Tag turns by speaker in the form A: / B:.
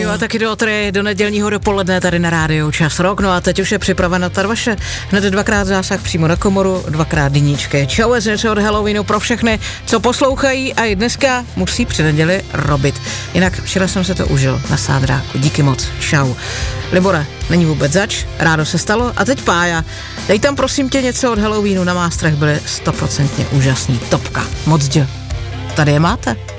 A: rádiu a taky do Otry, do nedělního dopoledne tady na rádiu Čas Rock. No a teď už je připravena ta vaše hned dvakrát zásah přímo na komoru, dvakrát dyníčky. Čau, něco od Halloweenu pro všechny, co poslouchají a i dneska musí při neděli robit. Jinak včera jsem se to užil na Sádráku. Díky moc. Čau. Libore, není vůbec zač, rádo se stalo a teď Pája. Dej tam prosím tě něco od Halloweenu, na Mástrech byly 100% úžasný. Topka. Moc dě. Tady je máte.